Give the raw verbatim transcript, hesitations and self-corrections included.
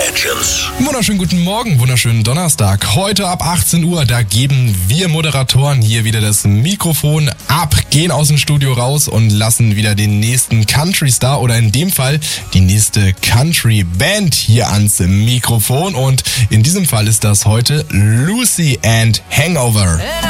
Legends. Wunderschönen guten Morgen, wunderschönen Donnerstag. Heute ab achtzehn Uhr, da geben wir Moderatoren hier wieder das Mikrofon ab, gehen aus dem Studio raus und lassen wieder den nächsten Country-Star oder in dem Fall die nächste Country-Band hier ans Mikrofon. Und in diesem Fall ist das heute Lucy and Hangover.